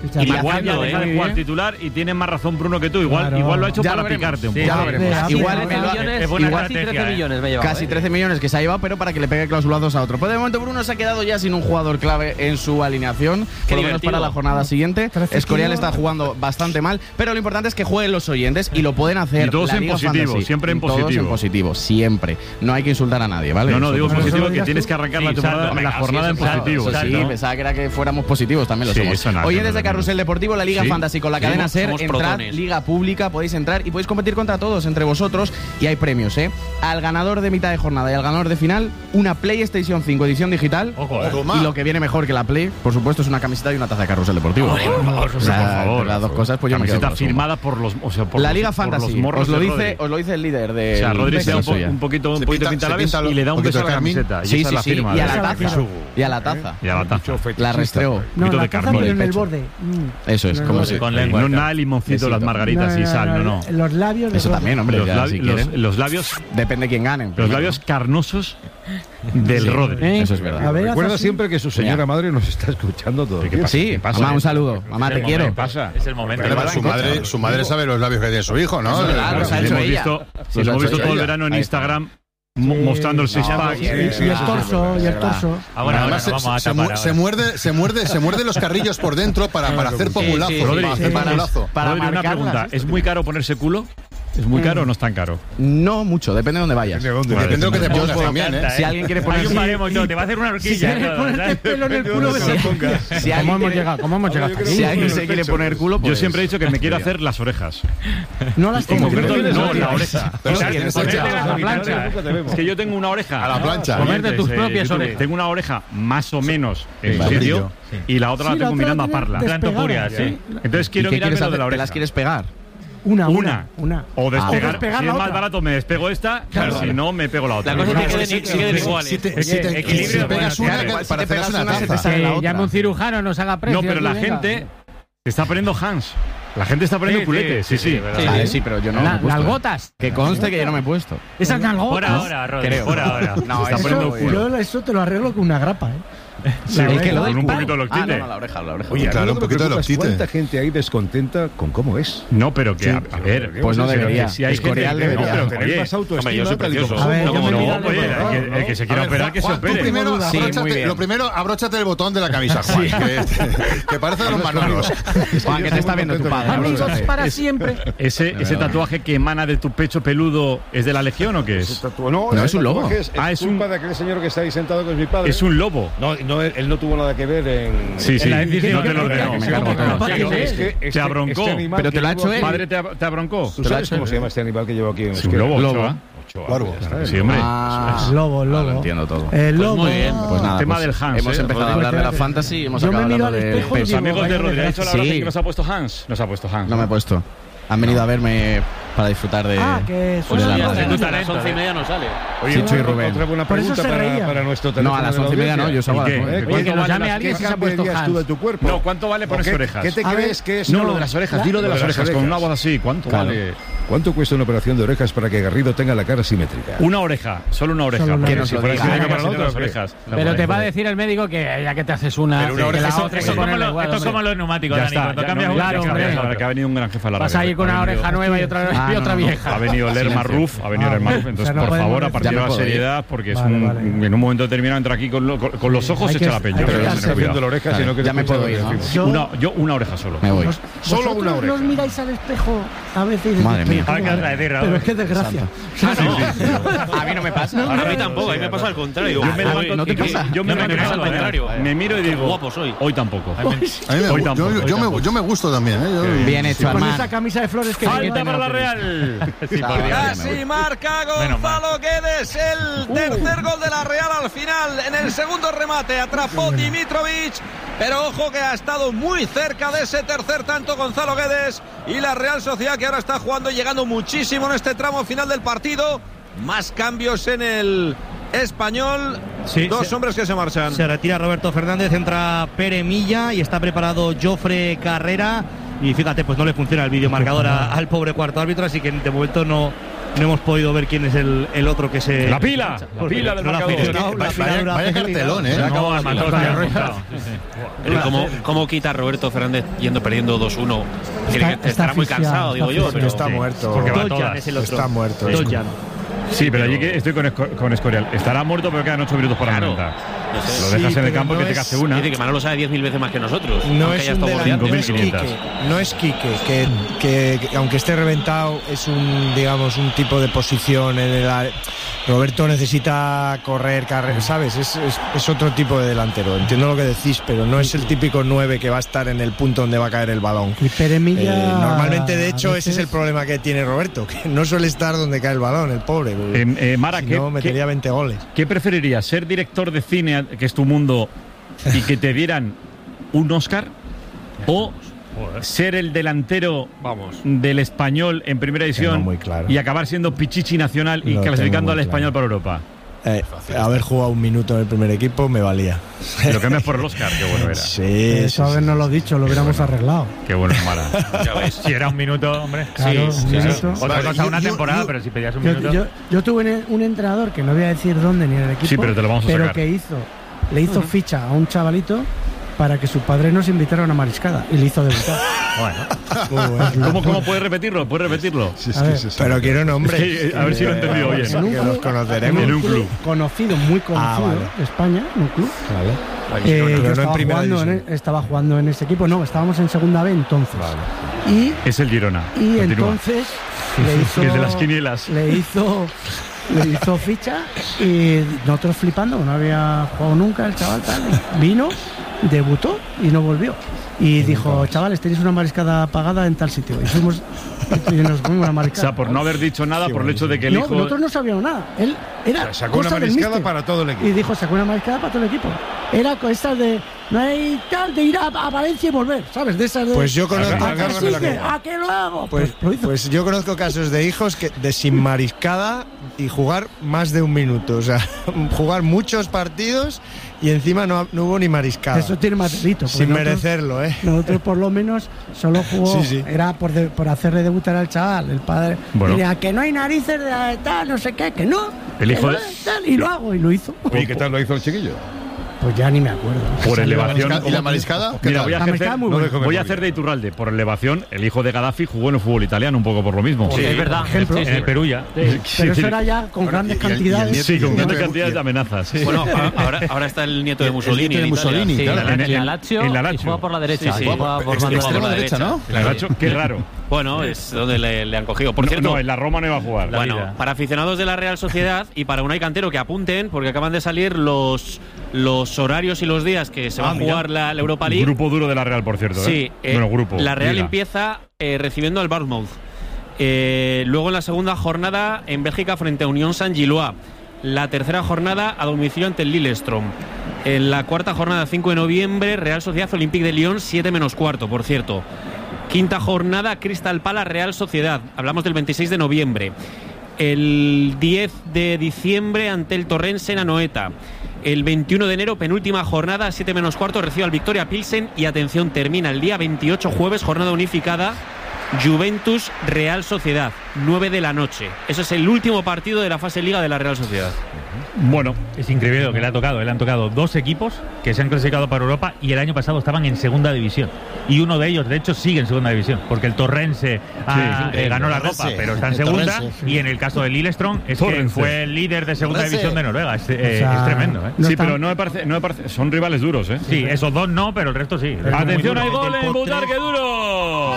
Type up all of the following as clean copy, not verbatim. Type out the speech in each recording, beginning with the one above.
Igual ya deja de jugar titular y tiene más razón Bruno que tú. Igual lo ha hecho para picarte un poco. Ya lo veremos. Igual casi 13 millones me lleva. Casi 13 millones que se ha llevado, pero para que le pegue clausulados a otro. Pues de momento Bruno se ha quedado ya sin un jugador clave en su alineación, por lo menos para la jornada siguiente. Escorial está jugando bastante mal, pero lo importante es que jueguen los oyentes y lo pueden hacer. Y todos en positivo, siempre en positivo. Todos en positivo, siempre. No hay que insultar a nadie, ¿vale? No, digo positivo que tienes que arrancar la jornada en positivo. Sí, pensaba que era que fuéramos positivos, también lo somos. Oyentes de Carrusel Deportivo, la Liga Fantasy con la cadena SER, entrad, Liga Pública, podéis entrar y podéis competir contra todos, entre vosotros, y hay premios, al ganador de mitad de jornada y al ganador de final, una PlayStation 5 edición digital. Y lo que viene mejor que la Play, por supuesto, es una camiseta y una taza de Carrusel Deportivo. Por favor, las dos cosas, pues yo me quedo camiseta firmada por los, la Liga Fantasy, os lo dice el líder de. O sea, Rodri se da un poquito pinta labios y le da un beso a la camiseta. Sí, la firma. Y a la taza. La restregó. No, la taza pero en el borde. Eso es, como si. Con lengua. No nada de limoncito, las margaritas y sal, no. Los labios. Eso también, hombre. Los labios. Depende de quién gane. Los labios carnosos del Rodri. Eso es verdad. Recuerda siempre que su señora madre nos está escuchando todo. Sí, mamá, un saludo. Mamá, te quiero. ¿Qué pasa? Es el momento. Su madre sabe los labios que tiene su hijo, ¿no? Claro, lo hemos visto todo el verano en Instagram mostrando el six-pack. Y el torso. Además, se muerde los carrillos por dentro para hacer pomulazo. Rodri, una pregunta. ¿Es muy caro ponerse culo? ¿Es muy caro o no es tan caro? No mucho, depende de dónde vayas. Depende de lo que te pongas también, ¿eh? Si alguien quiere poner... te va a hacer una horquilla. Si quieres ponerte pelo en el culo, ¿Cómo hemos llegado? Si alguien se quiere poner culo, yo siempre he dicho que me quiero hacer las orejas. No las tengo. No, la oreja. La plancha. Es que yo tengo una oreja. A la plancha. Comerte tus propias orejas. Tengo una oreja más o menos en sitio y la otra la tengo mirando a Parla. Planto furia, sí. Entonces quiero mirarme lo de la oreja. ¿Te las quieres pegar? Una. O despegar. despegar si la es más otra. barato, me despego esta. Si no, me pego la otra. La cosa es que siguen iguales. Si pegas una, parecerás una taza. Llame un cirujano, nos haga precio. No, pero la gente está poniendo Hans. La gente está poniendo culetes. Sí, pero yo no. Nalgotas. Que conste que yo no me he puesto. Esas nalgotas. Por ahora, Rodri. Por ahora. No, está poniendo culo. Yo eso te lo arreglo con una grapa, Sí, con un poquito de loctite. No, la oreja. Oye, claro, un poquito de loctite. ¿Cuánta gente hay descontenta con cómo es? No, pero que, a ver, pues no debería. Si hay Escorial gente, debería. no, pero Tener más autoestima. el que se quiera operar, que se opere. Lo primero, abróchate el botón de la camisa, Juan, que parece de los manolos. Juan, que te está viendo tu padre. Amigos para siempre. ¿Ese tatuaje que emana de tu pecho peludo es de la Legión o qué es? No, es un lobo. Es culpa de aquel señor que está ahí sentado, que es mi padre. Es un lobo. No, él no tuvo nada que ver en... Sí, en la decisión. No te lo ordenó. Te abroncó. Pero te lo ha hecho él. ¿Padre te abroncó? ¿Tú sabes cómo se llama este animal que llevo aquí en un lobo, Ochoa. Sí, hombre. Lobo. Lo entiendo todo. El lobo. Muy bien. Pues nada, tema del Hans. Hemos empezado a hablar de la fantasy y hemos acabado hablando de Los amigos de Rodri. ¿Ha dicho la Sí. que nos ha puesto Hans? Nos ha puesto Hans. No me he puesto. Han venido a verme para disfrutar de... que Pues suena a bien. las 11:30 no sale. Chicho y Rubén. Otra buena Por eso pregunta se reía. para nuestro teléfono. No, a las 11:30 no, yo salgo a las 9. Oye, que nos llame alguien ¿Qué si se ha puesto cambiarías tú de Hans. tu cuerpo? No, ¿cuánto vale ponerse orejas? ¿Qué te crees que es? No, lo de las orejas. Dilo de las orejas con una voz así. ¿Cuánto vale? ¿Cuánto cuesta una operación de orejas para que Garrido tenga la cara simétrica? Una oreja, solo una oreja. Solo una Porque oreja. si fuera Que nos lo simétrica diga. para las orejas. Pero te va a decir el médico que ya que te haces una. Pero una oreja la otra eso hay que ponerle igual, Esto es hombre. como los neumáticos, Ya Dani. está. Cuando Ya cambias no, una, ya tienes que sabes, cambiar ahora que ha venido un gran jefe a la Vas radio. a ir con una oreja nueva y otra vieja. Ha venido el Lerma Ruf, entonces O sea, no por podemos favor, a decir- partir de Ya la me puedo ir. seriedad, porque Vale. en un momento determinado entra aquí con los ojos Hay echa que- la peña. hay que Pero ya estar ten cuidado. la oreja, sino que Ya me puedo ir, ¿no? Yo una oreja solo. Me voy. Solo una oreja. Nos miráis al espejo a veces. Madre mía. Ah, ¿qué vas a decir, Raúl? Pero es que desgracia. A mí no me pasa. A mí tampoco, a mí me pasa al contrario. Yo me levanto, ¿no te pasa? Yo me No, me levanto pasa al al contrario. me miro y digo, Guapo soy. hoy tampoco. A mí Hoy tampoco. yo me gusto también, ¿eh? Bien hecho, Con Armán. esa camisa de flores que Falta para la Real. Casi marca Gonzalo Guedes el tercer gol de la Real al final. En el segundo remate atrapó Dimitrovic, pero ojo que ha estado muy cerca de ese tercer tanto Gonzalo Guedes. Y la Real Sociedad, que ahora está jugando y llegando muchísimo en este tramo final del partido. Más cambios en el Español. Sí, Dos hombres que se marchan. Se retira Roberto Fernández, entra Pere Milla y está preparado Jofre Carrera. Y fíjate, pues no le funciona el videomarcador al pobre cuarto árbitro, así que de momento no no hemos podido ver quién es el otro que se... La pila del marcador. Vaya cartelón, ¿eh? ¿Cómo quita Roberto Fernández perdiendo 2-1? Estará muy cansado, digo yo. Pero está muerto. Porque va todas. Es el otro. Está muerto. Sí, pero allí que estoy con Escorial. Estará muerto, pero quedan 8 minutos para aumentar. Lo dejas en el campo y que te hace una. Dice que Manolo sabe 10.000 veces más que nosotros. No es un delantero, no es Quique, que aunque esté reventado, es un tipo de posición en el área. Roberto necesita correr, ¿sabes? Es otro tipo de delantero. Entiendo lo que decís, pero no es el típico 9 que va a estar en el punto donde va a caer el balón. Y Pere Milla, normalmente, de hecho, ese es el problema que tiene Roberto, que no suele estar donde cae el balón, el pobre. Mara, no, metería 20 goles. ¿Qué preferirías? ¿Ser director de cine, que es tu mundo, y que te dieran un Oscar? ¿O ser el delantero del Español en primera división y acabar siendo Pichichi nacional y clasificando al Español para Europa? Haber jugado un minuto en el primer equipo me valía. Lo que me es por el Oscar, qué bueno era. Sí, eso habernos lo dicho, lo hubiéramos arreglado. Qué bueno es Mara. Ya ves, si era un minuto, hombre. Claro, sí, un minuto. Otra cosa, una temporada, pero si pedías un minuto. Yo tuve un entrenador que no voy a decir dónde ni en el equipo. Sí, pero te lo vamos a sacar. Que le hizo ficha a un chavalito para que sus padres nos invitaran a una mariscada y le hizo debutar. Bueno. ¿Cómo puedes repetirlo? Sí, pero quiero nombres. A ver si lo he entendido bien. Que los conoceremos. En un club conocido, muy conocido de España, un club. Yo estaba jugando en ese equipo. No, estábamos en segunda B entonces. Y es el Girona. Y entonces le hizo, el de las quinielas. Le hizo ficha y nosotros flipando, no había jugado nunca el chaval tal. Vino, debutó y no volvió. Y dijo, chavales, tenéis una mariscada pagada en tal sitio. Y nos fuimos una mariscada. O sea, por no haber dicho nada, por el hecho de que el hijo... nosotros no sabíamos nada. Él era sacó una mariscada para todo el equipo. Y dijo, sacó una mariscada para todo el equipo. Era con estas de... No hay tal de ir a Valencia y volver, ¿sabes? De esas de... Pues yo conozco... ¿A qué lo hago? Pues yo conozco casos de hijos de sin mariscada y jugar más de un minuto. O sea, jugar muchos partidos y encima no hubo ni mariscada. Eso tiene más delito. Sin merecerlo, ¿eh? Nosotros por lo menos solo jugó... Sí. Era por hacerle debutar al chaval. El padre diría que no hay narices de tal, no sé qué, que no. El hijo de... tal, y lo hago, y lo hizo. ¿Y qué tal lo hizo el chiquillo? Pues ya ni me acuerdo. Por elevación. ¿Y la mariscada? Mira, voy a hacer de Iturralde. Por elevación, el hijo de Gaddafi jugó en el fútbol italiano un poco por lo mismo. Sí, es verdad. En el Perú ya. Pero eso era ya con grandes cantidades. Sí, con grandes cantidades de amenazas. Sí. Bueno, ahora está el nieto de Mussolini. En la Lazio. Y juega por la derecha. Juega por la derecha, ¿no? La Lazio, qué raro. Bueno, es donde le han cogido. Por cierto, no, en la Roma no iba a jugar. Bueno, para aficionados de la Real Sociedad y para Unai Cantero que apunten, porque acaban de salir los horarios y los días que se va a jugar la Europa League. Grupo duro de la Real, por cierto. Sí, grupo. La Real empieza recibiendo al Bournemouth. Luego en la segunda jornada en Bélgica frente a Unión Saint-Gilloise. La tercera jornada a domicilio ante el Lillestrøm. En la cuarta jornada, 5 de noviembre, Real Sociedad Olympique de Lyon, 7 menos cuarto, por cierto. Quinta jornada, Crystal Palace Real Sociedad. Hablamos del 26 de noviembre. El 10 de diciembre ante el Torrense en Anoeta. El 21 de enero, penúltima jornada, 7 menos cuarto, recibe al Victoria Pilsen. Y atención, termina el día 28, jueves, jornada unificada. Juventus Real Sociedad, 9 de la noche. Eso es el último partido de la fase Liga de la Real Sociedad. Bueno, es increíble lo que le han tocado dos equipos que se han clasificado para Europa y el año pasado estaban en segunda división. Y uno de ellos, de hecho, sigue en segunda división, porque el Torrense ganó la Copa, pero está en segunda. Y en el caso del Lillestrøm, que fue el líder de segunda división de Noruega. Es tremendo, ¿eh? Sí, pero no me parece, son rivales duros, ¿eh? Sí, esos dos no, pero el resto sí. Atención, hay gol en Butarque duro.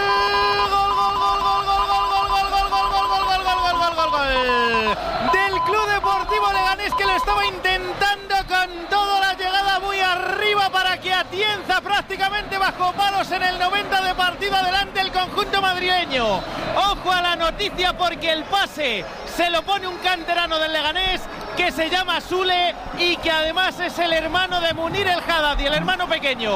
Que lo estaba intentando con toda la llegada muy arriba para que Atienza prácticamente bajo palos en el 90 de partido adelante el conjunto madrileño. Ojo a la noticia porque el pase se lo pone un canterano del Leganés que se llama Sule y que además es el hermano de Munir El Haddad y el hermano pequeño.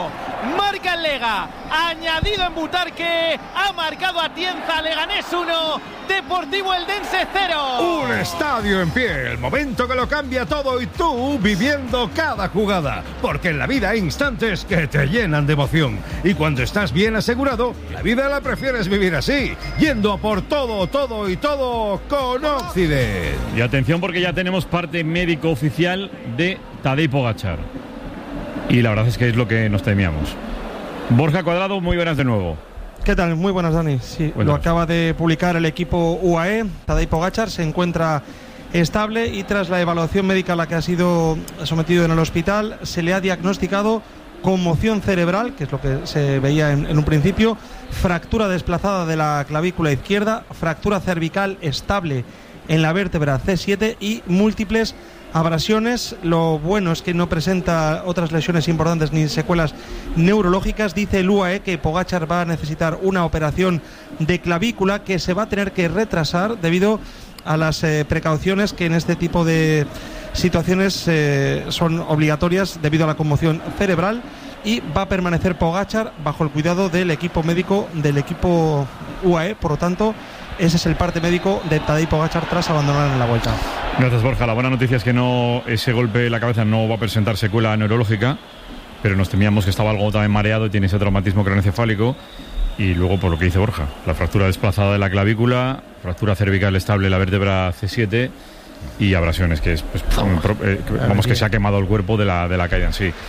marca el Lega, añadido en Butarque, ha marcado Atienza, Leganés 1, Deportivo Eldense 0. Un estadio en pie, el momento que lo cambia todo y tú viviendo cada jugada, porque en la vida hay instantes que te llenan de emoción y cuando estás bien asegurado, la vida la prefieres vivir así, yendo a por todo, todo y todo con Occident. Y atención porque ya tenemos parte médico oficial de Tadej Pogačar. Y la verdad es que es lo que nos temíamos. Borja Cuadrado, muy buenas de nuevo. ¿Qué tal? Muy buenas, Dani. Sí, lo acaba de publicar el equipo UAE. Tadej Pogačar se encuentra estable y tras la evaluación médica a la que ha sido sometido en el hospital, se le ha diagnosticado conmoción cerebral, que es lo que se veía en un principio, fractura desplazada de la clavícula izquierda, fractura cervical estable en la vértebra C7 y múltiples abrasiones. Lo bueno es que no presenta otras lesiones importantes ni secuelas neurológicas. Dice el UAE que Pogačar va a necesitar una operación de clavícula que se va a tener que retrasar debido a las precauciones que en este tipo de situaciones son obligatorias debido a la conmoción cerebral, y va a permanecer Pogačar bajo el cuidado del equipo médico del equipo UAE. Por lo tanto, ese es el parte médico de Tadej Pogačar tras abandonar en la vuelta. Gracias, Borja. La buena noticia es que ese golpe en la cabeza no va a presentar secuela neurológica, pero nos temíamos que estaba algo también mareado y tiene ese traumatismo craneoencefálico. Y luego, por lo que dice Borja, la fractura desplazada de la clavícula, fractura cervical estable en la vértebra C7 y abrasiones, que es que se ha quemado el cuerpo de la caída en sí.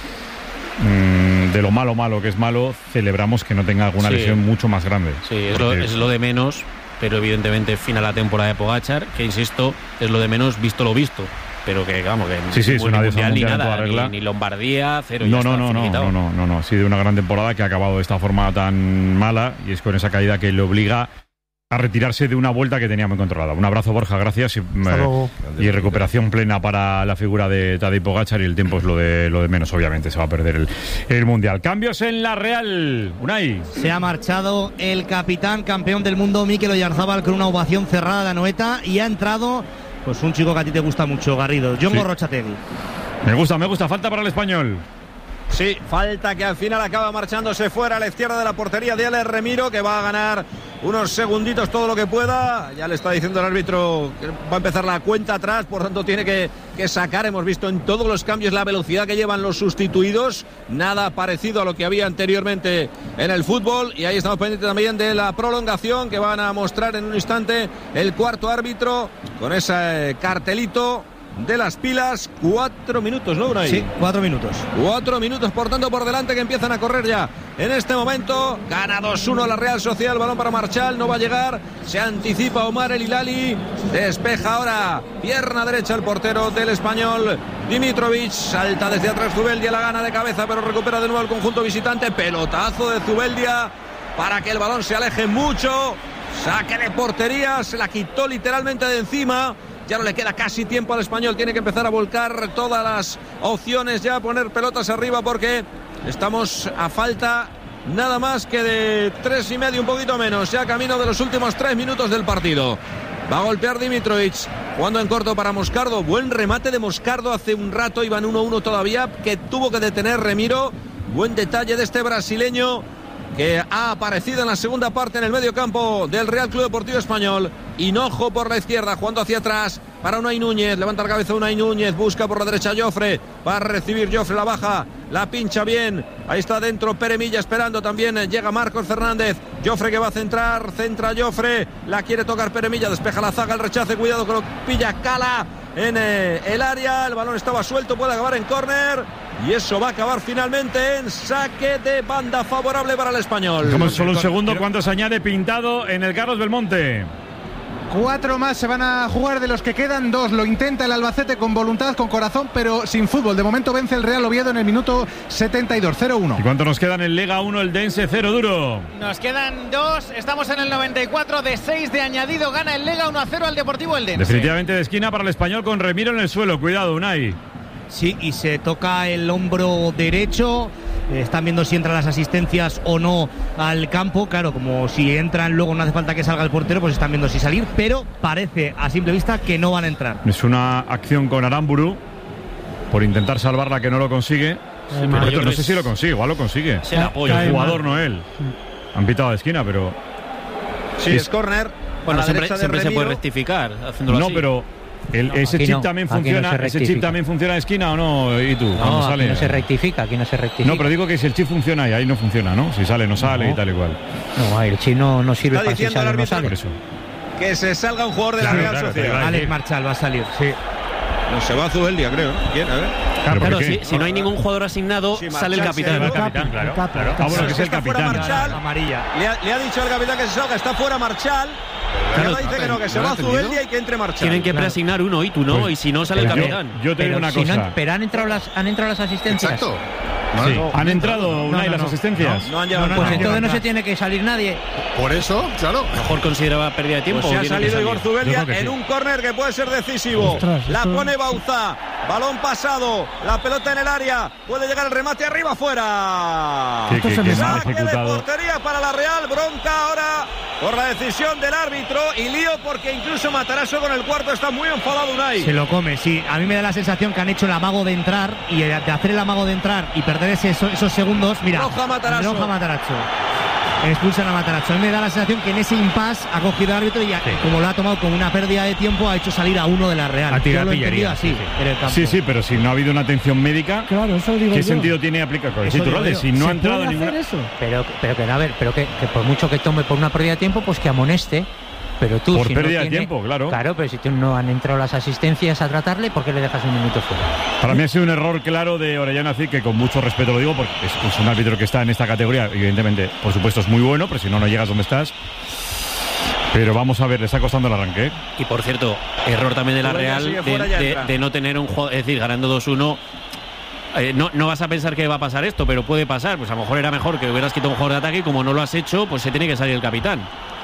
De lo malo que es malo, celebramos que no tenga alguna lesión mucho más grande. Sí, es lo de menos, pero evidentemente fin a la temporada de Pogačar, que insisto, es lo de menos visto lo visto. Pero que vamos, que es una mundial ni nada, ni Lombardía, cero. No, ha sido una gran temporada que ha acabado de esta forma tan mala, y es con esa caída que le obliga a retirarse de una vuelta que tenía muy controlada. Un abrazo, Borja, gracias, y recuperación plena para la figura de Tadej Pogačar, y el tiempo es lo de menos. Obviamente se va a perder el mundial. Cambios en la Real, Unai. Se ha marchado el capitán campeón del mundo Mikel Oyarzábal con una ovación cerrada de Anoeta, y ha entrado pues un chico que a ti te gusta mucho, Garrido, Jon Gorrotxategi. Me gusta, falta para el Español. Sí, falta, que al final acaba marchándose fuera a la izquierda de la portería de Alex Remiro, que va a ganar unos segunditos todo lo que pueda. Ya le está diciendo el árbitro que va a empezar la cuenta atrás, por tanto tiene que sacar. Hemos visto en todos los cambios la velocidad que llevan los sustituidos, nada parecido a lo que había anteriormente en el fútbol. Y ahí estamos pendientes también de la prolongación que van a mostrar en un instante el cuarto árbitro con ese cartelito de las pilas. 4 minutos, ¿no, Unai? Sí, 4 minutos. 4 minutos, por tanto, por delante, que empiezan a correr ya. En este momento, gana 2-1 la Real Sociedad. El balón para Marchal, no va a llegar. Se anticipa Omar El Hilali. Despeja ahora, pierna derecha, el portero del Español, Dimitrovic. Salta desde atrás Zubeldia, la gana de cabeza, pero recupera de nuevo el conjunto visitante. Pelotazo de Zubeldia para que el balón se aleje mucho. Saque de portería, se la quitó literalmente de encima. Ya no le queda casi tiempo al Español, tiene que empezar a volcar todas las opciones, ya a poner pelotas arriba, porque estamos a falta nada más que de 3,5, un poquito menos, ya camino de los últimos 3 minutos del partido. Va a golpear Dimitrovic, jugando en corto para Moscardo. Buen remate de Moscardo hace un rato, iban 1-1 todavía, que tuvo que detener Remiro. Buen detalle de este brasileño, que ha aparecido en la segunda parte en el medio campo del Real Club Deportivo Español. Hinojo por la izquierda, jugando hacia atrás para Unai Núñez, levanta la cabeza Unai Núñez, busca por la derecha Jofre, va a recibir Jofre, la baja, la pincha bien, ahí está dentro Pere Milla esperando también, llega Marcos Fernández, Jofre que va a centra Jofre, la quiere tocar Pere Milla, despeja la zaga, el rechace, cuidado que lo pilla Cala en el área, el balón estaba suelto, puede acabar en córner, y eso va a acabar finalmente en saque de banda favorable para el Español. Como solo un segundo, cuando se añade Pintado en el Carlos Belmonte. 4 más se van a jugar, de los que quedan 2. Lo intenta el Albacete con voluntad, con corazón, pero sin fútbol. De momento vence el Real Oviedo en el minuto 72, 0-1. ¿Y cuánto nos quedan en Liga 1? El Dense 0 duro. Nos quedan 2, estamos en el 94, de 6 de añadido, gana el Lega 1-0 al Deportivo Eldense. Definitivamente de esquina para el Español, con Remiro en el suelo. Cuidado, Unai. Sí, y se toca el hombro derecho. Están viendo si entran las asistencias o no al campo. Claro, como si entran luego no hace falta que salga el portero, pues están viendo si salir, pero parece a simple vista que no van a entrar. Es una acción con Aramburu por intentar salvarla, que no lo consigue. No sé si lo consigue, igual lo consigue. Es el apoyo. El jugador, no él. Han pitado de esquina, pero... Sí, es córner. Bueno, siempre se puede rectificar haciéndolo así. No, pero... ¿Ese chip también funciona? ¿Ese chip también funciona de esquina o no? ¿Y tú? No, sale, aquí no se rectifica. No, pero digo que si el chip funciona y ahí no funciona, ¿no? Si sale, no sale y tal y cual. No, el chip no sirve para si sale o no sale. Por eso. Que se salga un jugador de la Real Sociedad. Alex Marchal va a salir, sí. No, se va a Zubeldia, creo. ¿Quién? A ver. Claro, si no hay ningún jugador asignado, sale el capitán. Claro. Bueno, que es el capitán. Amarilla. Le ha dicho al capitán que se salga, está fuera Marchal. Claro, ahora dice que no, que se va a Zubeldia y que entre Marchal. Tienen que preasignar uno y tú no, y si no sale el capitán. Yo tengo una cosa. Pero han entrado las asistencias. Exacto. Sí. ¿Han entrado Unai las asistencias? No han llegado. Pues entonces no se tiene que salir nadie. Por eso, claro. Mejor consideraba pérdida de tiempo. Pues se ha salido Igor Zubeldia en un córner que puede ser decisivo. La pone Bauza. Balón pasado. La pelota en el área. Puede llegar el remate arriba, fuera. Saque de portería para la Real. Bronca ahora por la decisión del árbitro. Y lío porque incluso Matarazzo con el cuarto está muy enfadado Unai. Se lo come, sí. A mí me da la sensación que han hecho el amago de entrar. Y de hacer el amago de entrar y perder esos segundos. Mira, Roja Matarazzo. Expulsan a Matarazzo. A mí me da la sensación que en ese impasse ha cogido el árbitro y como lo ha tomado con una pérdida de tiempo, ha hecho salir a uno de la Real. A tirar pillería. Así, en el campo. Sí, pero si no ha habido una atención médica, claro, eso digo ¿qué yo. sentido tiene aplicar con el Iturralde? Si no ha entrado ninguna... Pero que por mucho que tome por una pérdida de tiempo, pues que amoneste. Pero tú, por si pérdida no de tiempo, claro. Claro, pero si tú no han entrado las asistencias a tratarle, ¿por qué le dejas un minuto fuera? Para mí ha sido un error claro de Orellana Cid, que con mucho respeto lo digo, porque es un árbitro que está en esta categoría, evidentemente, por supuesto es muy bueno, pero si no llegas donde estás. Pero vamos a ver, le está costando el arranque. Y por cierto, error también de la Real de no tener un jugador, es decir, ganando 2-1. No vas a pensar que va a pasar esto, pero puede pasar. Pues a lo mejor era mejor que hubieras quitado un jugador de ataque y como no lo has hecho, pues se tiene que salir el capitán.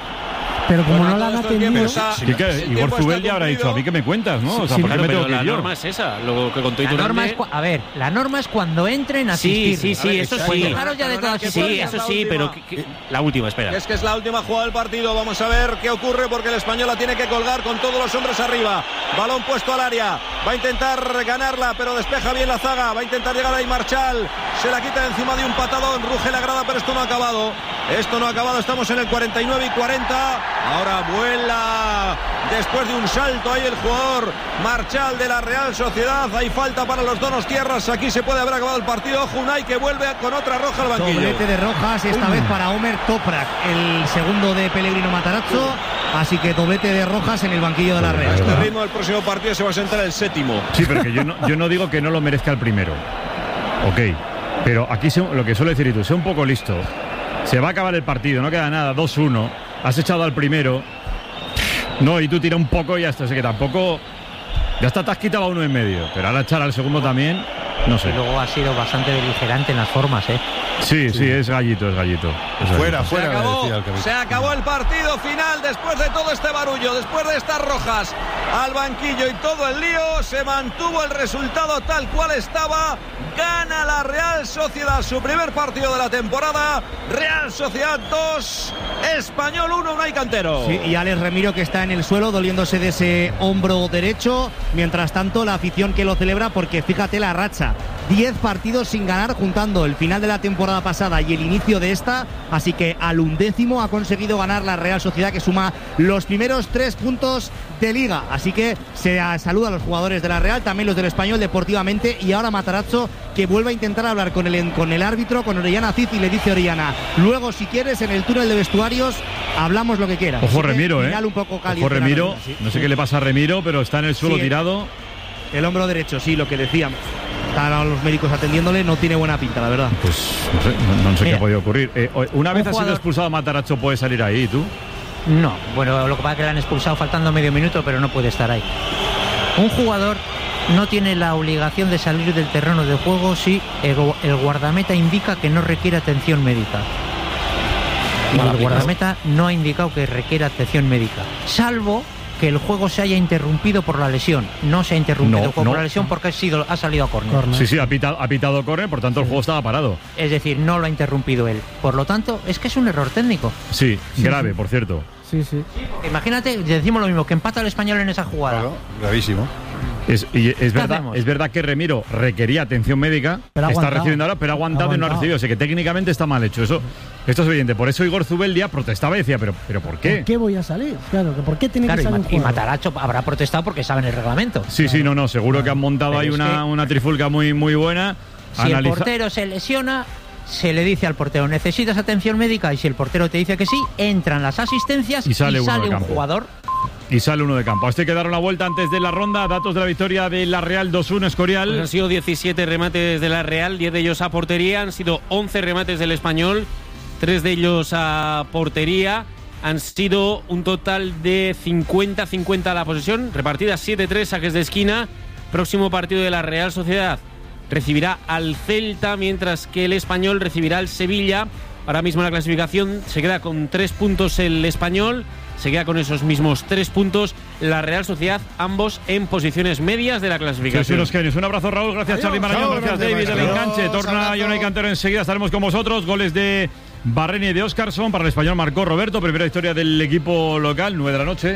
Pero como no la han atendido... Igor Zubeldia habrá dicho, a mí que me cuentas, ¿no? O sea, ¿por qué me tengo que ir yo? La norma es esa, lo que contó Iturralde. La norma es cuando entren a asistir. Sí, eso sí. Dejaros ya de todas sí, eso sí, pero la última, espera. Es que es la última jugada del partido. Vamos a ver qué ocurre porque el español la tiene que colgar con todos los hombres arriba. Balón puesto al área. Va a intentar ganarla, pero despeja bien la zaga. Va a intentar llegar ahí Marchal. Se la quita encima de un patadón. Ruge la grada, pero esto no ha acabado. Estamos en el 49 y 40. Ahora vuela después de un salto ahí el jugador Marchal de la Real Sociedad. Hay falta para los donostiarras. Aquí se puede haber acabado el partido. Unai que vuelve con otra roja al banquillo. Doblete de rojas, esta vez para Omer Toprak, el segundo de Pellegrino Matarazzo. Así que doblete de rojas en el banquillo de la Real. A este ritmo el próximo partido se va a sentar el séptimo. Sí, pero que yo no digo que no lo merezca el primero. Ok, pero aquí lo que suele decir tú, sé un poco listo. Se va a acabar el partido, no queda nada, 2-1. Has echado al primero. No, y tú tira un poco y ya está. Así que tampoco. Ya está, te has quitado a uno en medio. Pero ahora echar al segundo también. No sé. Y luego ha sido bastante beligerante en las formas, ¿eh? Sí, es gallito. Fuera. Se acabó el partido final después de todo este barullo, después de estas rojas al banquillo y todo el lío. Se mantuvo el resultado tal cual estaba. Gana la Real Sociedad su primer partido de la temporada. Real Sociedad 2, Español 1, Unai Cantero. Sí, y Alex Remiro que está en el suelo doliéndose de ese hombro derecho. Mientras tanto, la afición que lo celebra porque fíjate la racha. 10 partidos sin ganar, juntando el final de la temporada pasada y el inicio de esta. Así que al 11º ha conseguido ganar la Real Sociedad, que suma los primeros 3 puntos de Liga. Así que se saluda a los jugadores de la Real, también los del Español deportivamente. Y ahora Matarazzo, que vuelve a intentar hablar con el árbitro, con Orellana Cid, y le dice Orellana: luego, si quieres, en el túnel de vestuarios hablamos lo que quieras. Ojo Remiro, un poco caliente. Ojo Remiro, no sé qué le pasa a Remiro, pero está en el suelo tirado. El hombro derecho, sí, lo que decíamos. Están los médicos atendiéndole, no tiene buena pinta, la verdad. Pues no sé qué ha podido ocurrir. Una vez ha sido expulsado Matarazzo, ¿puede salir ahí, tú? No, bueno, lo que pasa es que le han expulsado faltando medio minuto, pero no puede estar ahí. Un jugador no tiene la obligación de salir del terreno de juego si el guardameta indica que no requiere atención médica. Y el guardameta no ha indicado que requiere atención médica, salvo que el juego se haya interrumpido por la lesión. No se ha interrumpido por la lesión porque ha salido a córner. Sí, ha pitado córner, por tanto el juego estaba parado. Es decir, no lo ha interrumpido él. Por lo tanto, es que es un error técnico. Sí, grave, por cierto. Sí. Imagínate, decimos lo mismo, que empata el Español en esa jugada. Claro, gravísimo. Es verdad que Remiro requería atención médica, está recibiendo ahora, pero ha aguantado y no ha recibido. O sea que técnicamente está mal hecho. Esto es evidente. Por eso Igor Zubeldia protestaba y decía, ¿pero por qué? ¿Por qué voy a salir? Claro, ¿por qué tiene que salir? Y Mataracho habrá protestado porque saben el reglamento. Sí, seguro que han montado ahí una trifulca muy buena. Si el portero se lesiona, se le dice al portero, necesitas atención médica, y si el portero te dice que sí, entran las asistencias y sale un jugador. Y sale uno de campo. Este que dar una vuelta antes de la ronda. Datos de la victoria de la Real 2-1 Escorial. Pues han sido 17 remates de la Real, 10 de ellos a portería. Han sido 11 remates del Español, 3 de ellos a portería. Han sido un total de 50-50 a la posesión, repartidas 7-3 saques de esquina. Próximo partido de la Real Sociedad recibirá al Celta, mientras que el Español recibirá al Sevilla. Ahora mismo la clasificación se queda con 3 puntos el Español, se queda con esos mismos 3 puntos la Real Sociedad, ambos en posiciones medias de la clasificación. Los genios. Un abrazo, Raúl. Gracias, Charly Marañón. Gracias, David, del enganche. Torna Jonay Cantero enseguida. Estaremos con vosotros. Goles de Barreni y de Óscarson. Para el Español marcó Roberto. Primera victoria del equipo local. 9 de la noche.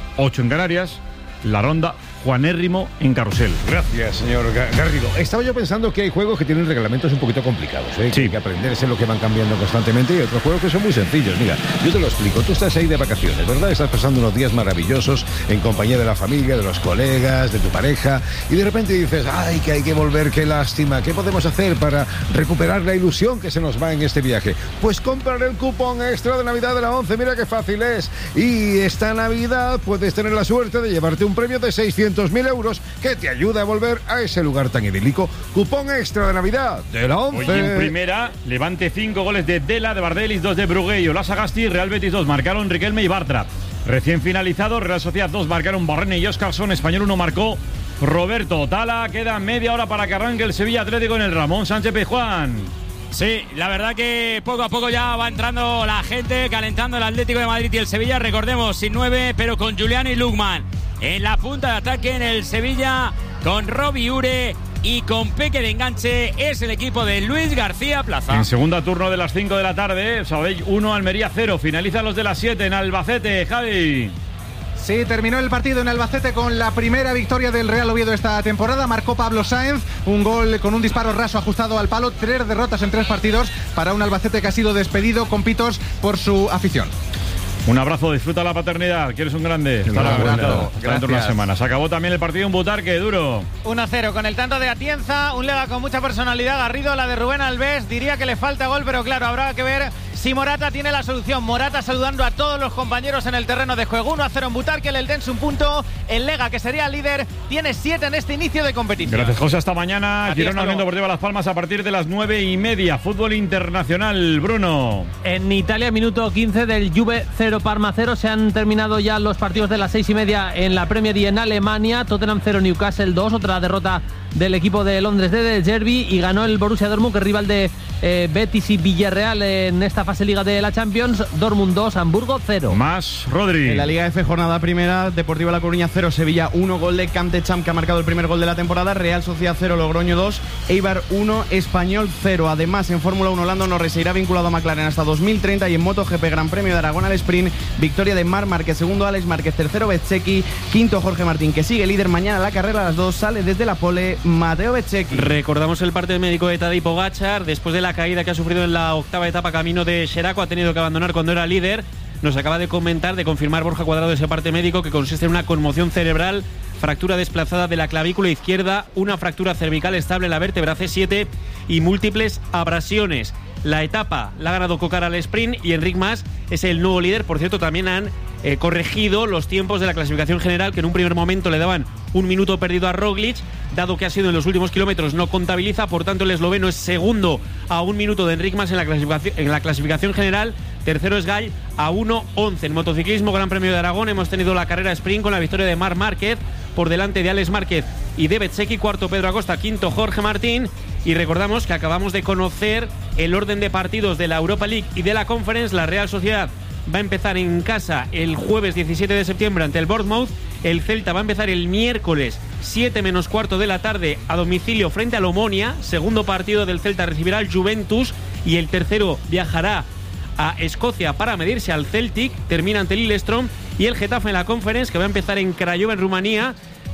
8 en Canarias. La ronda Juanérrimo en Carrusel. Gracias, señor Garrido. Estaba yo pensando que hay juegos que tienen reglamentos un poquito complicados, ¿eh? Sí. Hay que aprenderse lo que van cambiando constantemente, y otros juegos que son muy sencillos. Mira, yo te lo explico. Tú estás ahí de vacaciones, ¿verdad? Estás pasando unos días maravillosos en compañía de la familia, de los colegas, de tu pareja, y de repente dices, ay, que hay que volver, qué lástima. ¿Qué podemos hacer para recuperar la ilusión que se nos va en este viaje? Pues comprar el cupón extra de Navidad de la 11. Mira qué fácil es. Y esta Navidad puedes tener la suerte de llevarte un premio de 600.000 euros que te ayuda a volver a ese lugar tan idílico. Cupón extra de Navidad de la 11. Hoy en primera, Levante 5 goles de Dela, de Bardelis, 2 de Brugué y Olasagasti. Real Betis 2, marcaron Riquelme y Bartra. Recién finalizado, Real Sociedad 2, marcaron Barreni y Óscarson. Español 1, marcó Roberto Tala. Queda media hora para que arranque el Sevilla Atlético en el Ramón Sánchez Pizjuán. Sí, la verdad que poco a poco ya va entrando la gente, calentando el Atlético de Madrid y el Sevilla. Recordemos, sin 9, pero con Julián y Lukman en la punta de ataque en el Sevilla, con Robbie Ure y con Peque de enganche. Es el equipo de Luis García Plaza. En segunda turno de las 5 de la tarde, Sabadell 1, Almería 0. Finalizan los de las 7 en Albacete. Javi. Sí, terminó el partido en Albacete con la primera victoria del Real Oviedo esta temporada. Marcó Pablo Sáenz, un gol con un disparo raso ajustado al palo. 3 derrotas en 3 partidos para un Albacete que ha sido despedido con pitos por su afición. Un abrazo, disfruta la paternidad, que eres un grande. Estará dentro de unas semanas. Acabó también el partido en Butarque, duro. 1-0 con el tanto de Atienza, un Lega con mucha personalidad. Garrido, la de Rubén Alves, diría que le falta gol, pero claro, habrá que ver si Morata tiene la solución. Morata saludando a todos los compañeros en el terreno de juego. 1-0 en Butarque, el Eldense un punto. El Lega, que sería el líder, tiene 7 en este inicio de competición. Gracias, José, hasta mañana. Girona Unión Deportiva Las Palmas a partir de las 9:30. Fútbol internacional, Bruno. En Italia, minuto 15 del Juve 0, Parma 0. Se han terminado ya los partidos de las 6:30 en la Premier y en Alemania. Tottenham 0, Newcastle 2. Otra derrota del equipo de Londres de De Zerbi, y ganó el Borussia Dortmund, que es rival de Betis y Villarreal en esta fase Liga de la Champions. Dortmund 2, Hamburgo 0. Más, Rodri. En la Liga F, jornada primera, Deportiva La Coruña 0, Sevilla 1, gol de Camp de Champ, que ha marcado el primer gol de la temporada. Real Sociedad 0, Logroño 2, Eibar 1, Español 0. Además, en Fórmula 1, Lando Norris se irá vinculado a McLaren hasta 2030, y en MotoGP, Gran Premio de Aragón al Sprint, victoria de Marc Márquez, segundo Alex Márquez, tercero Bezzecchi, quinto Jorge Martín, que sigue líder. Mañana la carrera a las 2, sale desde la pole Mateo Bezzecchi. Recordamos el parte médico de Tadej Pogačar después de la caída que ha sufrido en la octava etapa camino de Xeraco. Ha tenido que abandonar cuando era líder. Nos acaba de comentar, de confirmar Borja Cuadrado ese parte médico, que consiste en una conmoción cerebral, fractura desplazada de la clavícula izquierda, una fractura cervical estable en la vértebra C7 y múltiples abrasiones. La etapa la ha ganado Cocar al sprint, y Enric Mas es el nuevo líder. Por cierto, también han corregido los tiempos de la clasificación general, que en un primer momento le daban un minuto perdido a Roglic. Dado que ha sido en los últimos kilómetros, no contabiliza. Por tanto, el esloveno es segundo a 1 minuto de Enric Mas en la clasificación general. Tercero es Gall a 1:11. En motociclismo, Gran Premio de Aragón, hemos tenido la carrera sprint con la victoria de Marc Márquez por delante de Alex Márquez y de Bezzecchi. Cuarto Pedro Acosta, quinto Jorge Martín. Y recordamos que acabamos de conocer el orden de partidos de la Europa League y de la Conference. La Real Sociedad va a empezar en casa el jueves 17 de septiembre ante el Bournemouth. El Celta va a empezar el miércoles 7 menos cuarto de la tarde a domicilio frente al Omonia. Segundo partido del Celta recibirá al Juventus, y el tercero viajará a Escocia para medirse al Celtic. Termina ante el Lillestrøm. Y el Getafe en la Conference, que va a empezar en Craiova, en Rumanía,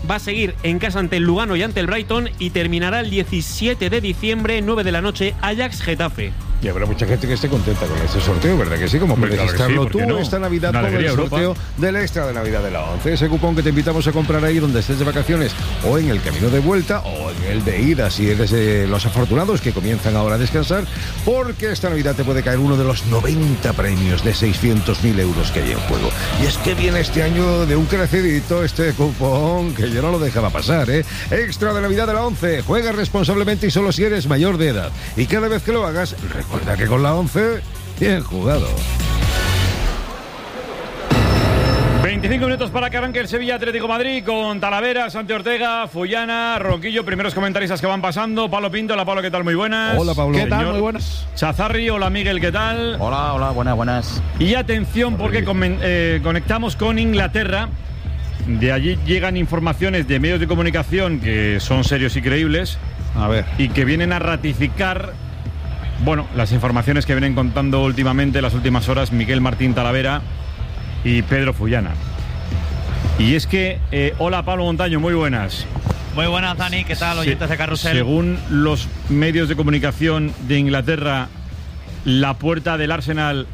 va a seguir en casa ante el Lugano y ante el Brighton y terminará el 17 de diciembre, 9 de la noche, Ajax-Getafe. Y habrá mucha gente que esté contenta con este sorteo, ¿verdad que sí? Como puedes estarlo tú esta Navidad con el sorteo del Extra de Navidad de la 11. Ese cupón que te invitamos a comprar ahí donde estés de vacaciones o en el camino de vuelta o en el de ida, si eres de los afortunados que comienzan ahora a descansar, porque esta Navidad te puede caer uno de los 90 premios de 600.000 euros que hay en juego. Y es que viene este año de un crecidito este cupón que yo no lo dejaba pasar, ¿eh? Extra de Navidad de la 11. Juega responsablemente y solo si eres mayor de edad. Y cada vez que lo hagas, recuerda que con la 11, bien jugado. 25 minutos para que arranque el Sevilla Atlético Madrid con Talavera, Santi Ortega, Fullana, Ronquillo, primeros comentaristas que van pasando. Pablo Pinto, hola Pablo, ¿qué tal? Muy buenas. Hola Pablo. ¿Qué tal? Muy buenas. Chazarri, hola Miguel, ¿qué tal? Hola, buenas. Y atención porque conectamos con Inglaterra. De allí llegan informaciones de medios de comunicación que son serios y creíbles. A ver. Y que vienen a ratificar, bueno, las informaciones que vienen contando últimamente, las últimas horas, Miguel Martín Talavera y Pedro Fullana. Y es que, hola Pablo Montaño, muy buenas. Muy buenas, Dani, ¿qué tal, oyentes de Carrusel? Según los medios de comunicación de Inglaterra, la puerta del Arsenal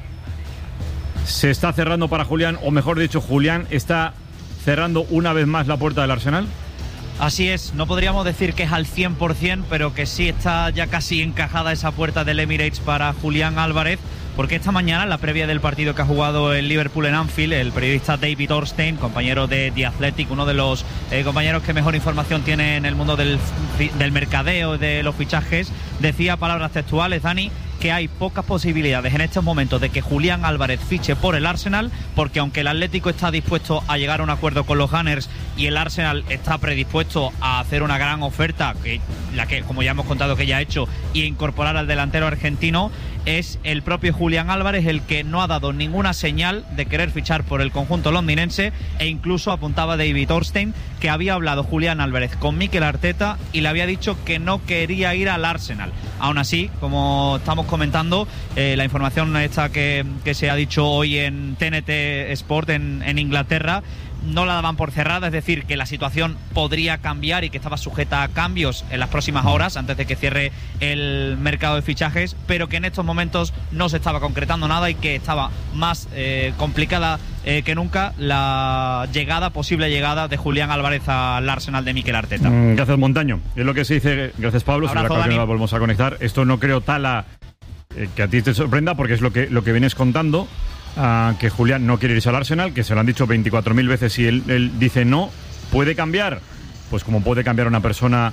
se está cerrando para Julián, o mejor dicho, Julián está cerrando una vez más la puerta del Arsenal. Así es, no podríamos decir que es al 100%, pero que sí está ya casi encajada esa puerta del Emirates para Julián Álvarez, porque esta mañana, en la previa del partido que ha jugado el Liverpool en Anfield, el periodista David Ornstein, compañero de The Athletic, uno de los compañeros que mejor información tiene en el mundo del mercadeo, de los fichajes, decía palabras textuales, Dani, que hay pocas posibilidades en estos momentos de que Julián Álvarez fiche por el Arsenal, porque aunque el Atlético está dispuesto a llegar a un acuerdo con los Gunners y el Arsenal está predispuesto a hacer una gran oferta, la que como ya hemos contado que ya ha hecho, y incorporar al delantero argentino, es el propio Julián Álvarez el que no ha dado ninguna señal de querer fichar por el conjunto londinense, e incluso apuntaba David Ornstein que había hablado Julián Álvarez con Mikel Arteta y le había dicho que no quería ir al Arsenal. Aún así, como estamos comentando, la información esta que se ha dicho hoy en TNT Sport en Inglaterra, no la daban por cerrada, es decir, que la situación podría cambiar y que estaba sujeta a cambios en las próximas horas antes de que cierre el mercado de fichajes, pero que en estos momentos no se estaba concretando nada y que estaba más complicada que nunca la posible llegada de Julián Álvarez al Arsenal de Mikel Arteta. Gracias, Montaño. Es lo que se dice. Gracias, Pablo. Abrazo, que la volvemos a conectar. Esto no creo que a ti te sorprenda, porque es lo que vienes contando. Que Julián no quiere irse al Arsenal, que se lo han dicho 24.000 veces y él dice no. ¿Puede cambiar? Pues como puede cambiar una persona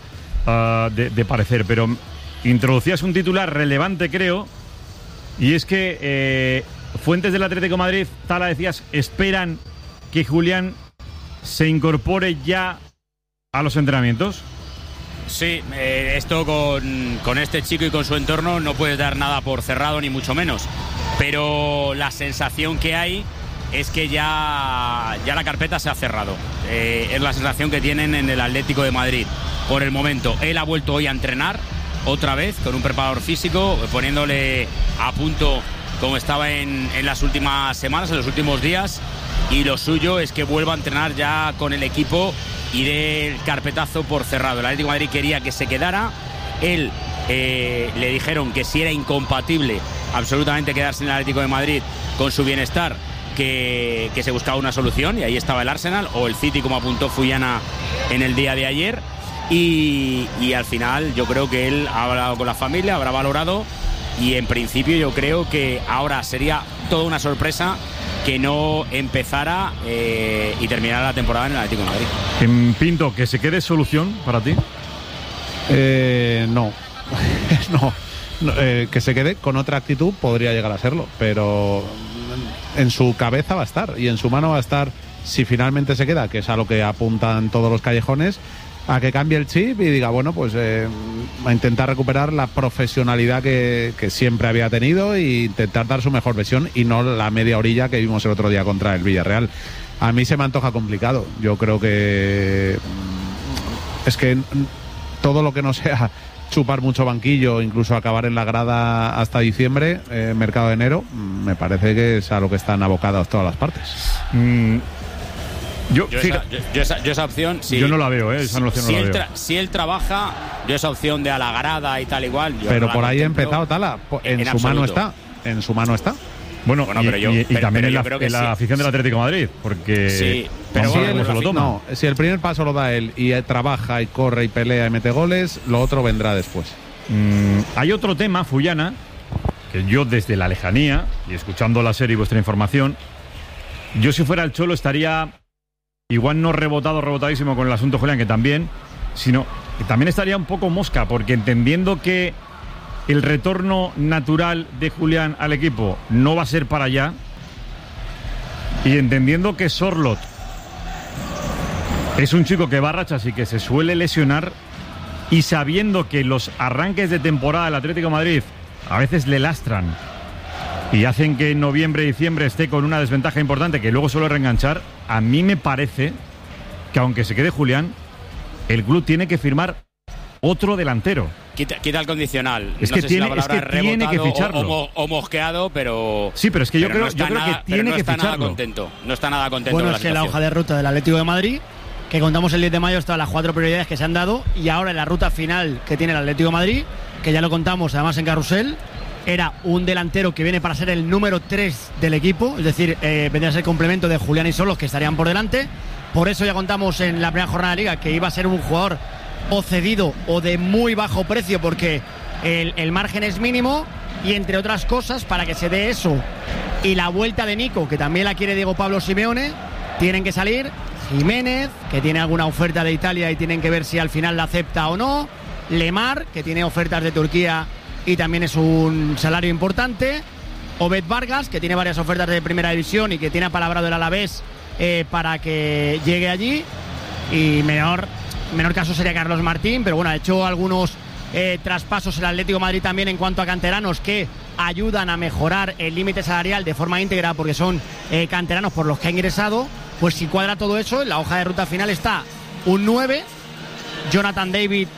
de parecer. Pero introducías un titular relevante, creo, y es que fuentes del Atlético de Madrid, Tala, decías, esperan que Julián se incorpore ya a los entrenamientos. Sí, esto con este chico y con su entorno no puedes dar nada por cerrado, ni mucho menos. Pero la sensación que hay es que ya la carpeta se ha cerrado. Es la sensación que tienen en el Atlético de Madrid por el momento. Él ha vuelto hoy a entrenar otra vez con un preparador físico, poniéndole a punto como estaba en las últimas semanas, en los últimos días, y lo suyo es que vuelva a entrenar ya con el equipo y dé el carpetazo por cerrado. El Atlético de Madrid quería que se quedara. Él le dijeron que si era incompatible absolutamente quedarse en el Atlético de Madrid con su bienestar, que se buscaba una solución, y ahí estaba el Arsenal o el City, como apuntó Fullana en el día de ayer, y al final yo creo que él ha hablado con la familia, habrá valorado, y en principio yo creo que ahora sería toda una sorpresa que no empezara y terminara la temporada en el Atlético de Madrid. Pinto, ¿que se quede solución para ti? No. Que se quede con otra actitud podría llegar a serlo, pero en su cabeza va a estar y en su mano va a estar, si finalmente se queda, que es a lo que apuntan todos los callejones, a que cambie el chip y diga, bueno, pues a intentar recuperar la profesionalidad que siempre había tenido e intentar dar su mejor versión, y no la media orilla que vimos el otro día contra el Villarreal. A mí se me antoja complicado. Yo creo que es que todo lo que no sea chupar mucho banquillo, incluso acabar en la grada hasta diciembre, mercado de enero, me parece que es a lo que están abocadas todas las partes. Yo esa opción, sí. Yo no la veo, esa opción no la veo. Si él trabaja, yo esa opción de a la grada y tal igual. Pero por ahí ha empezado Tala. En su mano está. En su mano está. Bueno, también en la afición del Atlético de Madrid, porque sí, pero si el primer paso lo da él y trabaja y corre y pelea y mete goles, lo otro vendrá después. Hay otro tema, Fullana, que yo desde la lejanía y escuchando la serie y vuestra información, yo si fuera el Cholo estaría igual no rebotadísimo con el asunto Julián, que también, sino que también estaría un poco mosca, porque entendiendo que el retorno natural de Julián al equipo no va a ser para allá, y entendiendo que Sorloth es un chico que va a rachas y que se suele lesionar, y sabiendo que los arranques de temporada del Atlético de Madrid a veces le lastran y hacen que en noviembre y diciembre esté con una desventaja importante que luego suele reenganchar, a mí me parece que aunque se quede Julián, el club tiene que firmar otro delantero. Quita el condicional. Es que tiene que ficharlo. O mosqueado, pero... Sí, pero es que yo creo que tiene que ficharlo. No está nada contento. Bueno, es que la hoja de ruta del Atlético de Madrid, que contamos el 10 de mayo, estaban las 4 prioridades que se han dado, y ahora en la ruta final que tiene el Atlético de Madrid, que ya lo contamos además en Carrusel, era un delantero que viene para ser el número 3 del equipo, es decir, vendría a ser complemento de Julián y Sorloth, que estarían por delante. Por eso ya contamos en la primera jornada de Liga que iba a ser un jugador o cedido o de muy bajo precio, porque el margen es mínimo, y entre otras cosas, para que se dé eso y la vuelta de Nico, que también la quiere Diego Pablo Simeone, tienen que salir Jiménez, que tiene alguna oferta de Italia y tienen que ver si al final la acepta o no, Lemar, que tiene ofertas de Turquía y también es un salario importante, Obed Vargas, que tiene varias ofertas de primera división y que tiene apalabrado el Alavés para que llegue allí, y menor caso sería Carlos Martín, pero bueno, ha hecho algunos traspasos el Atlético de Madrid también en cuanto a canteranos que ayudan a mejorar el límite salarial de forma íntegra, porque son canteranos por los que ha ingresado. Pues si cuadra todo eso, en la hoja de ruta final está un 9, Jonathan David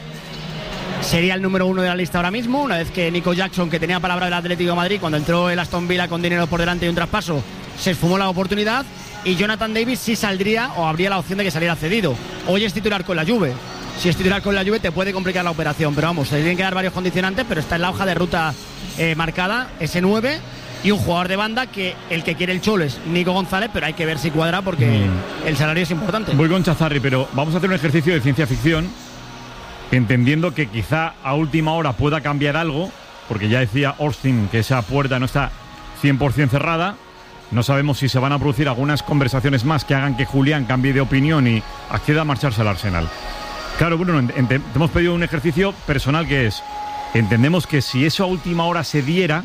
sería el número 1 de la lista ahora mismo, una vez que Nico Jackson, que tenía palabra del Atlético de Madrid cuando entró el Aston Villa con dinero por delante y un traspaso, se esfumó la oportunidad, y Jonathan Davis sí saldría, o habría la opción de que saliera cedido. Hoy es titular con la Juve. Si es titular con la Juve te puede complicar la operación, pero vamos, se tienen que dar varios condicionantes, pero está en la hoja de ruta marcada ese 9, y un jugador de banda que el que quiere el Cholo es Nico González, pero hay que ver si cuadra porque el salario es importante. Voy con Chazarri, pero vamos a hacer un ejercicio de ciencia ficción, entendiendo que quizá a última hora pueda cambiar algo, porque ya decía Austin que esa puerta no está 100% cerrada. No sabemos si se van a producir algunas conversaciones más que hagan que Julián cambie de opinión y acceda a marcharse al Arsenal. Claro, Bruno, te hemos pedido un ejercicio personal, que es, entendemos que si eso a última hora se diera,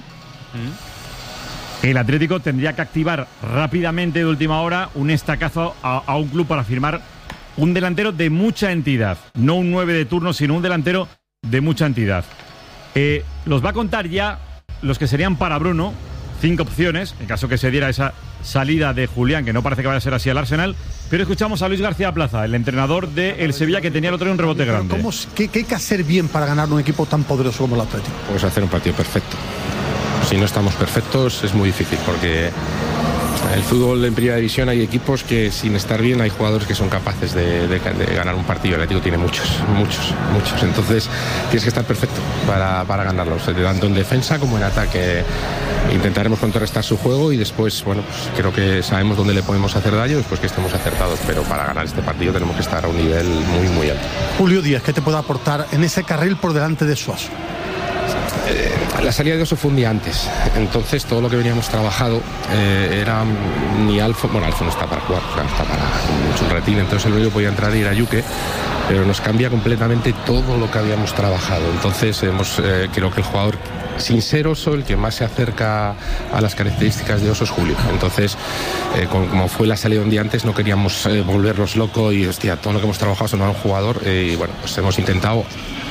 el Atlético tendría que activar rápidamente de última hora un estacazo a un club para firmar un delantero de mucha entidad, no un 9 de turno, sino un delantero de mucha entidad. Los va a contar ya los que serían para Bruno, 5 opciones, en caso que se diera esa salida de Julián, que no parece que vaya a ser así al Arsenal. Pero escuchamos a Luis García Plaza, el entrenador del Sevilla, que tenía el otro día un rebote grande. ¿Qué hay que hacer bien para ganar un equipo tan poderoso como el Atlético? Pues hacer un partido perfecto. Si no estamos perfectos es muy difícil, porque en el fútbol en primera división hay equipos que sin estar bien hay jugadores que son capaces de ganar un partido. El Atlético tiene muchos. Entonces tienes que estar perfecto para ganarlos, tanto en defensa como en ataque. Intentaremos contrarrestar su juego y después, bueno, pues creo que sabemos dónde le podemos hacer daño después que estemos acertados, pero para ganar este partido tenemos que estar a un nivel muy, muy alto. Julio Díaz, ¿qué te puede aportar en ese carril por delante de Suazo? La salida de Oso fue un día antes, entonces todo lo que veníamos trabajado era ni Alfo, bueno, Alfo no está para jugar, o sea, está para un retín, entonces el único que podía entrar era Yuke, pero nos cambia completamente todo lo que habíamos trabajado. Entonces creo que el jugador, sin ser Oso, el que más se acerca a las características de Oso es Julio. Entonces, como fue la salida un día antes, no queríamos volverlos locos y, hostia, todo lo que hemos trabajado sonaba un jugador, y bueno, pues hemos intentado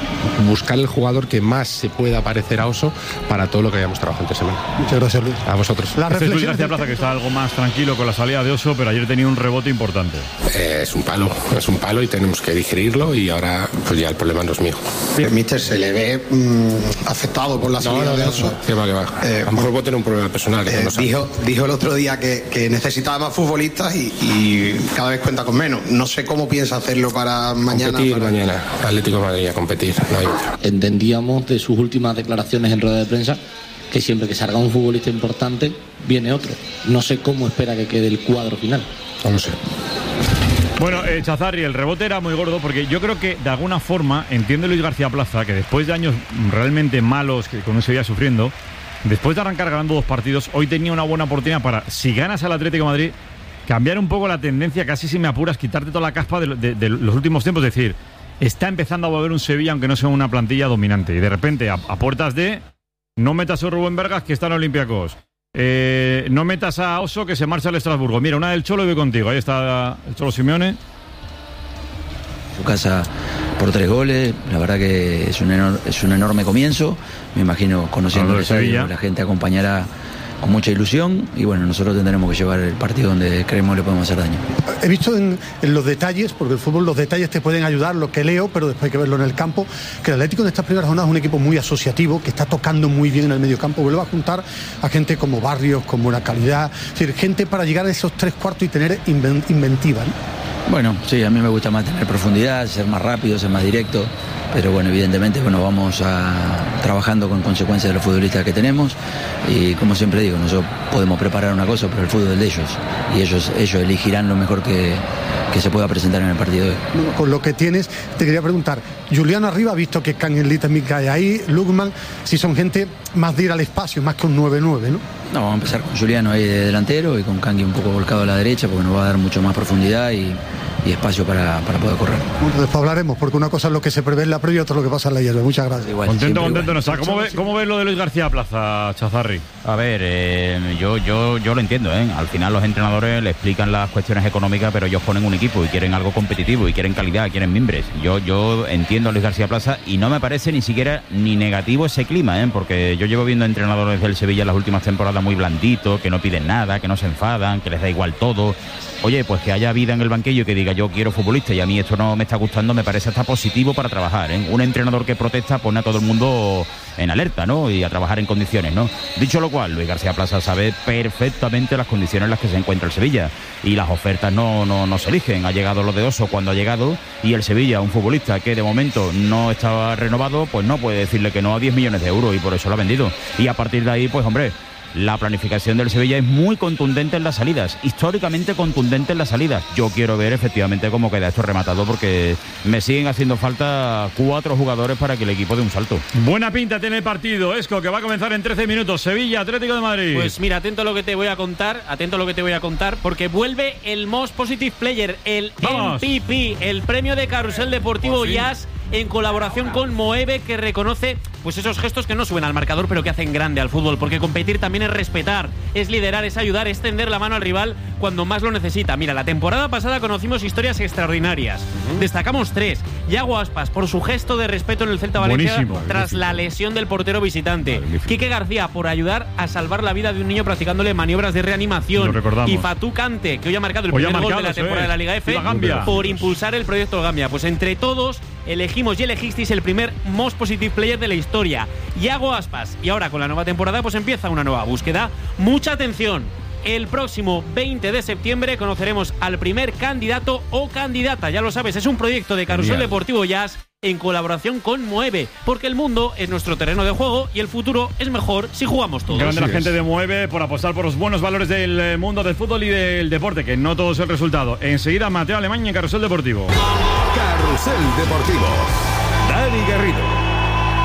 buscar el jugador que más se pueda parecer a Oso para todo lo que hayamos trabajado entre semana. Muchas gracias, Luis. A vosotros. Este es Luis García Plaza, que está algo más tranquilo con la salida de Oso, pero ayer tenía un rebote importante. Es un palo y tenemos que digerirlo, y ahora pues ya el problema no es mío. Mister, se le ve afectado por la salida de Oso. Que va. A lo mejor puede tener un problema personal. Dijo el otro día que necesitaba más futbolistas y cada vez cuenta con menos. No sé cómo piensa hacerlo para mañana. Mañana, Atlético de Madrid a competir, no hay otra. Entendíamos de sus últimas declaraciones en rueda de prensa que siempre que salga un futbolista importante viene otro. No sé cómo espera que quede el cuadro final. No lo sé. Bueno, Chazarri, el rebote era muy gordo, porque yo creo que de alguna forma entiende Luis García Plaza que después de años realmente malos que con un Sevilla sufriendo, después de arrancar ganando 2 partidos, hoy tenía una buena oportunidad para, si ganas al Atlético de Madrid, cambiar un poco la tendencia, casi si me apuras, quitarte toda la caspa de los últimos tiempos. Es decir, está empezando a volver un Sevilla, aunque no sea una plantilla dominante. Y de repente, a puertas de, no metas a Rubén Vargas, que está en Olympiacos. No metas a Oso, que se marcha al Estrasburgo. Mira, una del Cholo y voy contigo. Ahí está el Cholo Simeone. Su casa por 3 goles. La verdad que es un enorme comienzo. Me imagino, conociendo el Sevilla, la gente acompañará con mucha ilusión, y bueno, nosotros tendremos que llevar el partido donde creemos le podemos hacer daño. He visto en los detalles, porque el fútbol, los detalles te pueden ayudar, lo que leo, pero después hay que verlo en el campo, que el Atlético en estas primeras jornadas es un equipo muy asociativo, que está tocando muy bien en el medio campo. Vuelve a juntar a gente como Barrios, con buena calidad, es decir, gente para llegar a esos 3/4 y tener inventiva, ¿no? Bueno, sí, a mí me gusta más tener profundidad, ser más rápido, ser más directo, pero bueno, evidentemente vamos trabajando con consecuencia de los futbolistas que tenemos, y como siempre digo, nosotros podemos preparar una cosa, pero el fútbol es de ellos, y ellos elegirán lo mejor que se pueda presentar en el partido de hoy. Bueno, con lo que tienes, te quería preguntar, Julián arriba, visto que Canelí también cae ahí, Lukman, si son gente más de ir al espacio, más que un 9-9, ¿no? No, vamos a empezar con Juliano ahí de delantero y con Kangui un poco volcado a la derecha, porque nos va a dar mucho más profundidad y espacio para poder correr. Bueno, después hablaremos, porque una cosa es lo que se prevé en la previa y otra lo que pasa en la hierba. Muchas gracias. Igual, contento. No está. ¿Cómo ves lo de Luis García Plaza, Chazarri? A ver, yo lo entiendo, ¿eh? Al final los entrenadores le explican las cuestiones económicas, pero ellos ponen un equipo y quieren algo competitivo y quieren calidad, quieren mimbres. Yo entiendo a Luis García Plaza y no me parece ni siquiera ni negativo ese clima, ¿eh? Porque yo llevo viendo entrenadores del Sevilla en las últimas temporadas muy blanditos, que no piden nada, que no se enfadan, que les da igual todo. Oye, pues que haya vida en el banquillo y que diga yo quiero futbolista y a mí esto no me está gustando, me parece hasta positivo para trabajar, ¿eh? Un entrenador que protesta pone a todo el mundo en alerta, ¿no? Y a trabajar en condiciones, ¿no? Dicho lo cual, Luis García Plaza sabe perfectamente las condiciones en las que se encuentra el Sevilla y las ofertas no se eligen. Ha llegado lo de Oso cuando ha llegado y el Sevilla, un futbolista que de momento no estaba renovado, pues no puede decirle que no a 10 millones de euros y por eso lo ha vendido. Y a partir de ahí, pues hombre, la planificación del Sevilla es muy contundente en las salidas, históricamente contundente en las salidas. Yo quiero ver efectivamente cómo queda esto rematado, porque me siguen haciendo falta 4 jugadores para que el equipo dé un salto. Buena pinta tiene el partido, Esco, que va a comenzar en 13 minutos. Sevilla, Atlético de Madrid. Pues mira, atento a lo que te voy a contar, porque vuelve el Most Positive Player, el MVP, el premio de Carrusel Deportivo Jazz, en colaboración con Moeve, que reconoce pues esos gestos que no suben al marcador, pero que hacen grande al fútbol, porque competir también es respetar, es liderar, es ayudar, es tender la mano al rival cuando más lo necesita. Mira, la temporada pasada conocimos historias extraordinarias. Destacamos 3. Yago Aspas, por su gesto de respeto en el Celta Valencia tras la lesión del portero visitante. Quique García, por ayudar a salvar la vida de un niño practicándole maniobras de reanimación. Y Fatou Kante, que hoy ha marcado el primer gol de la temporada de la Liga F, por impulsar el proyecto Gambia. Pues entre todos elegimos y elegisteis el primer Most Positive Player de la historia, Yago Aspas. Y ahora con la nueva temporada pues empieza una nueva búsqueda. Mucha atención. El próximo 20 de septiembre conoceremos al primer candidato o candidata. Ya lo sabes, es un proyecto de Carrusel Deportivo Jazz en colaboración con Moeve, porque el mundo es nuestro terreno de juego y el futuro es mejor si jugamos todos. Grande la gente de Moeve por apostar por los buenos valores del mundo del fútbol y del deporte, que no todo es el resultado. Enseguida Mateo Alemán en Carrusel Deportivo. Carrusel Deportivo. Dani Garrido.